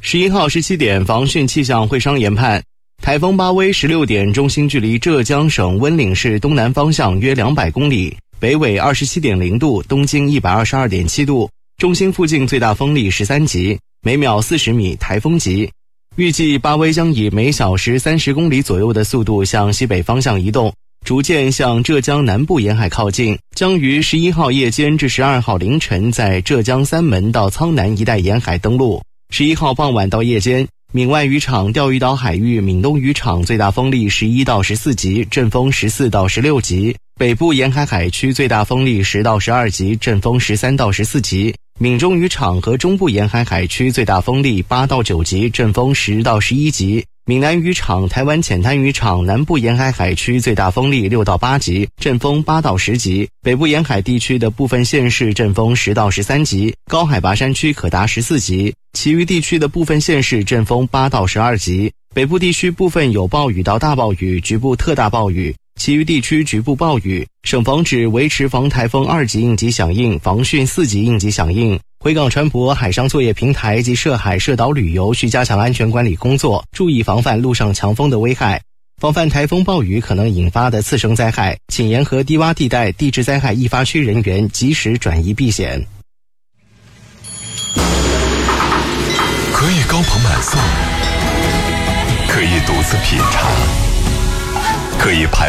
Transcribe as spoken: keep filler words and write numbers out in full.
十一号十七点，防汛气象会商研判，台风巴威十六点中心距离浙江省温岭市东南方向约两百公里，北纬二十七点零度，东经一百二十二点七度，中心附近最大风力十三级，每秒四十米，台风级。预计巴威将以每小时三十公里左右的速度向西北方向移动，逐渐向浙江南部沿海靠近，将于十一号夜间至十二号凌晨在浙江三门到苍南一带沿海登陆。十一号傍晚到夜间，闽外渔场钓鱼岛海域闽东渔场最大风力十一到十四级，阵风十四到十六级，北部沿海海区最大风力十到十二级，阵风十三到十四级，闽中渔场和中部沿海海区最大风力八到九级，阵风十到十一级，闽南渔场、台湾浅滩渔场南部沿海海区最大风力六到八级，阵风八到十级，北部沿海地区的部分县市阵风十到十三级，高海拔山区可达十四级，其余地区的部分县市阵风八到十二级，北部地区部分有暴雨到大暴雨，局部特大暴雨，其余地区局部暴雨。省防指维持防台风二级应急响应、防汛四级应急响应。回港船舶、海上作业平台及涉海涉岛旅游需加强安全管理工作，注意防范陆上强风的危害，防范台风暴雨可能引发的次生灾害，请沿河低洼地带地质灾害易发区人员及时转移避险。 可以高朋满颂，可以独自品茶，可以排